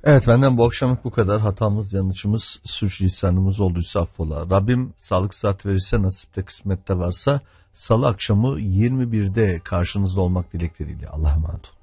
Evet, benden bu akşamlık bu kadar. Hatamız, yanlışımız, sürçülisanımız olduysa affola. Rabbim sağlık sıhhat verirse, nasipte kısmette varsa salı akşamı 21'de karşınızda olmak dilekleriyle. Allah'a emanet olun.